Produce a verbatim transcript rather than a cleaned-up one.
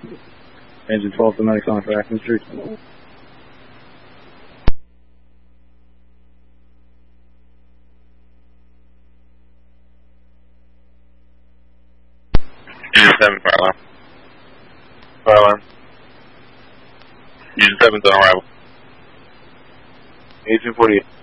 Engine twelve to medics on for Acton Street. Unit seven, fire alarm. Fire alarm. Unit seven's on arrival. eighteen forty-eight.